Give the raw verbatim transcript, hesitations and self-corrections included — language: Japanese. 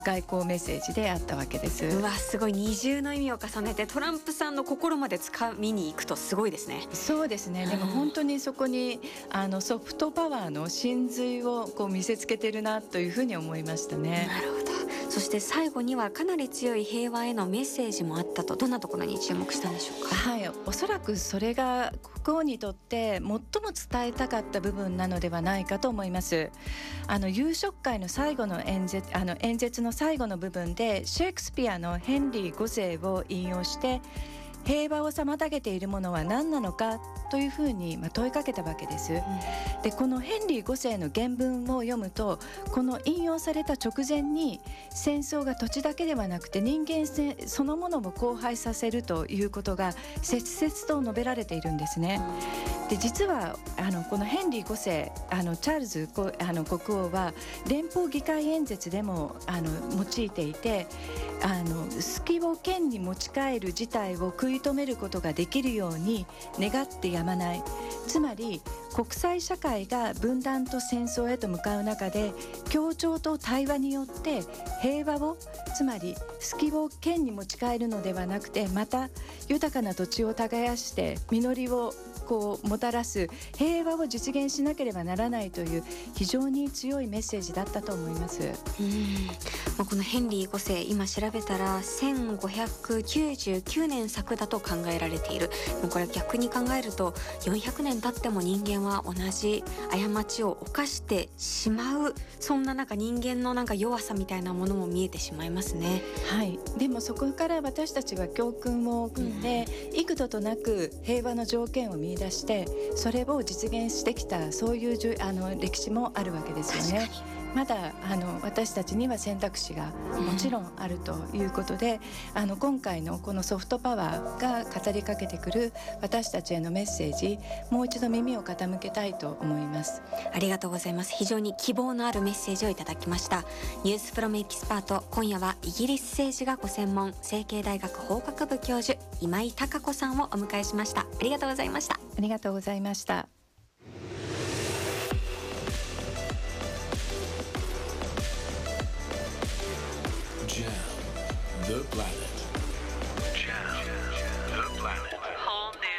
外交メッセージであったわけです。 うわ、すごい、二重の意味を重ねてトランプさんの心まで掴みに行くとすごいですね。 そうですね。でも本当にそこにあのソフトパワーの真髄をこう見せつけてるなというふうに思いましたね。 なるほど。そして最後にはかなり強い平和へのメッセージもあったと。どんなところに注目したんでしょうか。 はい、おそらくそれが国王にとって最も伝えたかった部分なのではないかと思います。あの夕食会の最後の演説、あの演説の最後の部分でシェイクスピアのヘンリーごせいを引用して、平和を妨げているものは何なのかというふうにまあ問いかけたわけです、うん、でこのヘンリーごせいの原文を読むと、この引用された直前に戦争が土地だけではなくて人間性そのものも荒廃させるということが切々と述べられているんですね。で実はあのこのヘンリーごせい、あのチャールズあの国王は連邦議会演説でもあの用いていて、あの隙を剣に持ち帰る事態を食い止めることができるように願ってやまない。つまり国際社会が分断と戦争へと向かう中で、協調と対話によって平和を、つまり隙を剣に持ち帰るのではなくて、また豊かな土地を耕して実りをこうもたらす平和を実現しなければならないという非常に強いメッセージだったと思います。 うん、まあ、このヘンリーごせい、今調べたらせんごひゃくきゅうじゅうきゅうねん作だと考えられている。もうこれ逆に考えるとよんひゃくねん経っても人間は同じ過ちを犯してしまう、そんななんか人間のなんか弱さみたいなものも見えてしまいますね。 はい、でもそこから私たちは教訓を組んで、うん、幾度となく平和の条件を見出して、それを実現してきた、そういうじゅあの歴史もあるわけですよね。まだあの私たちには選択肢がもちろんあるということで、うん、あの今回のこのソフトパワーが語りかけてくる私たちへのメッセージ、もう一度耳を傾けたいと思います。 ありがとうございます。非常に希望のあるメッセージをいただきました。ニュースフロムエキスパート、今夜はイギリス政治がご専門、成蹊大学法学部教授今井貴子さんをお迎えしました。ありがとうございました。 ありがとうございました。